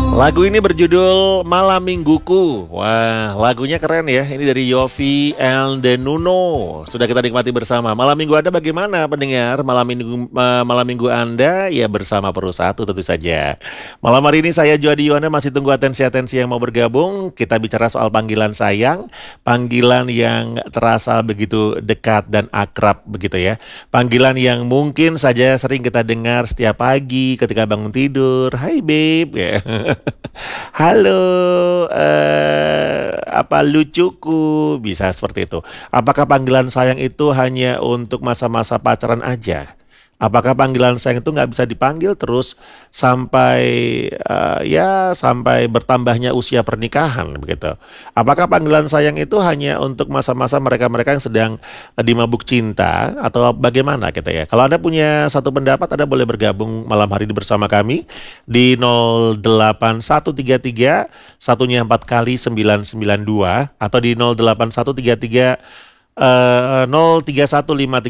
Lagu ini berjudul Malam Mingguku. Wah, lagunya keren ya. Ini dari Yovie and the Nuno. Sudah kita nikmati bersama. Malam Minggu Anda bagaimana pendengar? Malam Minggu Anda ya bersama Peru Satu tentu saja. Malam hari ini saya Juadi Yuwana masih tunggu atensi-atensi yang mau bergabung. Kita bicara soal panggilan sayang, panggilan yang terasa begitu dekat dan akrab begitu ya. Panggilan yang mungkin saja sering kita dengar setiap pagi ketika bangun tidur. Hai babe, ya. Halo, apa lucuku? Bisa seperti itu. Apakah panggilan sayang itu hanya untuk masa-masa pacaran aja? Apakah panggilan sayang itu nggak bisa dipanggil terus sampai ya sampai bertambahnya usia pernikahan begitu? Apakah panggilan sayang itu hanya untuk masa-masa mereka-mereka yang sedang di mabuk cinta atau bagaimana gitu ya? Kalau Anda punya satu pendapat, Anda boleh bergabung malam hari ini bersama kami di 08133 satunya 4 kali 992 atau di 08133 03153